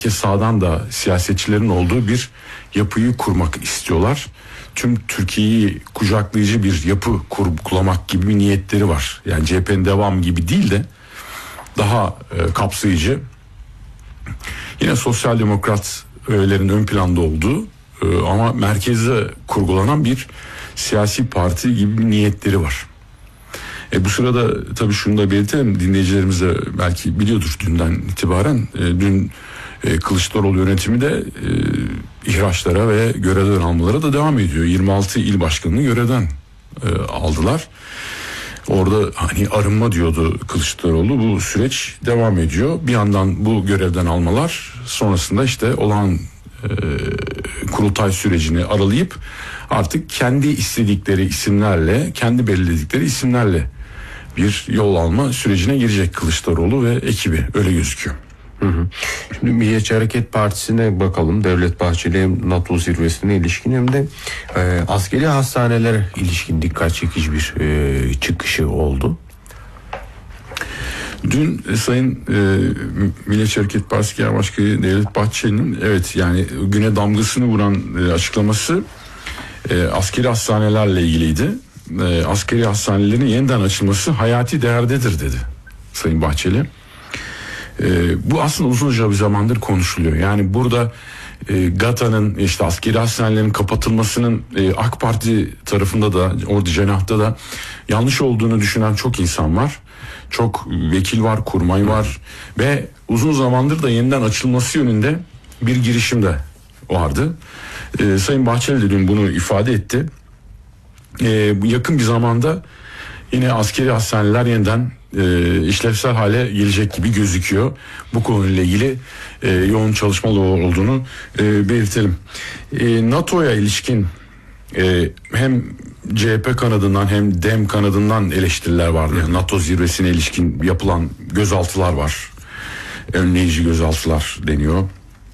sağdan da siyasetçilerin olduğu bir yapıyı kurmak istiyorlar. Tüm Türkiye'yi kucaklayıcı bir yapı kurgulamak gibi bir niyetleri var. Yani CHP'nin devam gibi değil de daha kapsayıcı, yine sosyal demokrat öğelerin ön planda olduğu ama merkezde kurgulanan bir siyasi parti gibi bir niyetleri var. Bu sırada tabii şunu da belirtelim, dinleyicilerimiz de belki biliyordur dünden itibaren. Dün Kılıçdaroğlu yönetimi de ihraçlara ve görevden almalara da devam ediyor. 26 il başkanını görevden aldılar. Orada hani arınma diyordu Kılıçdaroğlu, bu süreç devam ediyor. Bir yandan bu görevden almalar, sonrasında işte olağan kurultay sürecini aralayıp artık kendi istedikleri isimlerle, kendi belirledikleri isimlerle bir yol alma sürecine girecek Kılıçdaroğlu ve ekibi, öyle gözüküyor. Şimdi Milliyetçi Hareket Partisi'ne bakalım. Devlet Bahçeli hem NATO zirvesine ilişkin hem de askeri hastanelere ilişkin dikkat çekici bir çıkışı oldu. Dün Sayın Milliyetçi Hareket Partisi Genel Başkanı Devlet Bahçeli'nin yani güne damgasını vuran açıklaması askeri hastanelerle ilgiliydi. Askeri hastanelerin yeniden açılması hayati değerdedir dedi Sayın Bahçeli. Bu aslında uzunca bir zamandır konuşuluyor. Yani burada GATA'nın, işte askeri hastanelerin kapatılmasının AK Parti tarafında da, orada cenahta da yanlış olduğunu düşünen çok insan var. Çok vekil var, kurmay var ve uzun zamandır da yeniden açılması yönünde bir girişim de vardı. Sayın Bahçeli de dün bunu ifade etti. Yakın bir zamanda yine askeri hastaneler yeniden işlevsel hale gelecek gibi gözüküyor. Bu konuyla ilgili yoğun çalışmalı olduğunu belirtelim. NATO'ya ilişkin hem CHP kanadından hem DEM kanadından eleştiriler vardı. Yani NATO zirvesine ilişkin yapılan gözaltılar var. Önleyici gözaltılar deniyor.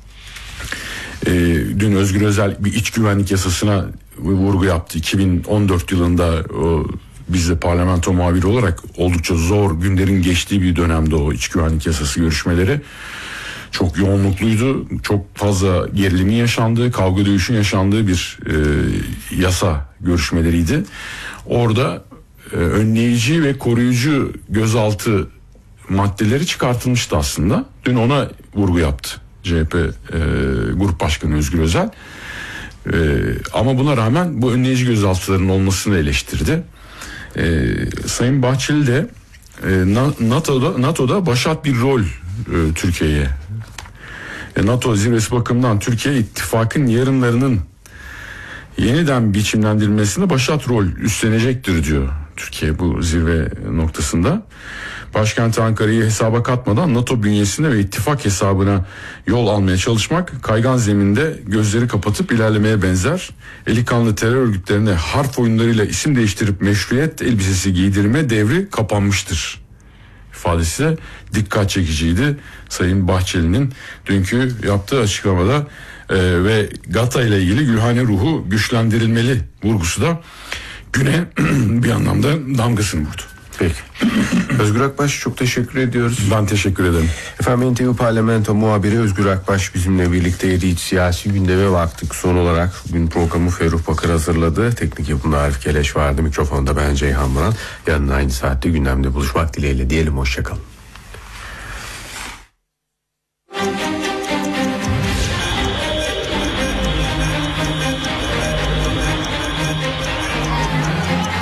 Dün Özgür Özel bir iç güvenlik yasasına vurgu yaptı. 2014 yılında biz de parlamento muhabiri olarak oldukça zor günlerin geçtiği bir dönemde o iç güvenlik yasası görüşmeleri. Çok yoğunlukluydu. Çok fazla gerilimin yaşandığı, kavga dövüşün yaşandığı bir yasa görüşmeleriydi. Orada önleyici ve koruyucu gözaltı maddeleri çıkartılmıştı aslında. Dün ona vurgu yaptı CHP Grup Başkanı Özgür Özel. Ama buna rağmen bu önleyici gözaltıların olmasını eleştirdi. Sayın Bahçeli de NATO'da başat bir rol Türkiye'ye. NATO zirvesi bakımından Türkiye ittifakın yarınlarının yeniden biçimlendirilmesine başat rol üstlenecektir diyor Türkiye bu zirve noktasında. Başkent Ankara'yı hesaba katmadan NATO bünyesine ve ittifak hesabına yol almaya çalışmak kaygan zeminde gözleri kapatıp ilerlemeye benzer. Eli kanlı terör örgütlerine harf oyunlarıyla isim değiştirip meşruiyet elbisesi giydirme devri kapanmıştır ifadesi de dikkat çekiciydi. Sayın Bahçeli'nin dünkü yaptığı açıklamada ve GATA ile ilgili Gülhane ruhu güçlendirilmeli vurgusu da güne bir anlamda damgasını vurdu. Peki. Özgür Akbaş, çok teşekkür ediyoruz. Ben teşekkür ederim. Efendim, NTV Parlamento muhabiri Özgür Akbaş bizimle birlikteydi. İç siyasi gündeme baktık. Son olarak bugün programı Ferruh Bakır hazırladı. Teknik yapımda Arif Keleş vardı. Mikrofonda ben Ceyhan Muran. Yarın aynı saatte gündemde buluşmak dileğiyle diyelim. Hoşçakalın.